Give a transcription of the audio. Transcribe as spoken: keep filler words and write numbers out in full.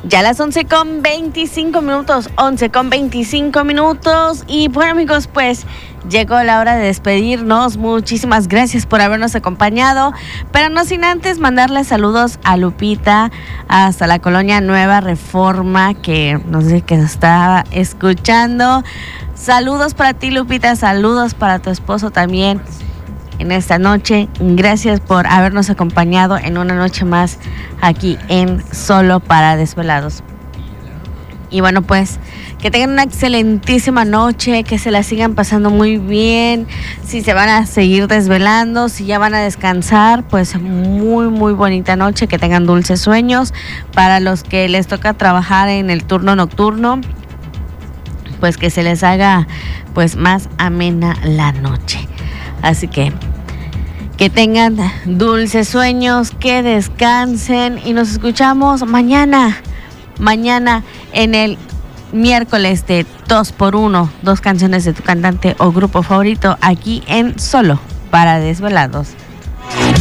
Ya a las once con veinticinco minutos, once con veinticinco minutos. Y bueno, amigos, pues llegó la hora de despedirnos. Muchísimas gracias por habernos acompañado, pero no sin antes mandarle saludos a Lupita hasta la colonia Nueva Reforma, que no sé qué está escuchando. Saludos para ti, Lupita, saludos para tu esposo también en esta noche. Gracias por habernos acompañado en una noche más aquí en Solo para Desvelados. Y bueno, pues que tengan una excelentísima noche, que se la sigan pasando muy bien. Si se van a seguir desvelando, si ya van a descansar, pues muy muy bonita noche, que tengan dulces sueños. Para los que les toca trabajar en el turno nocturno, pues que se les haga pues más amena la noche. Así que que tengan dulces sueños, que descansen y nos escuchamos mañana, mañana en el miércoles de dos por uno, dos canciones de tu cantante o grupo favorito aquí en Solo para Desvelados.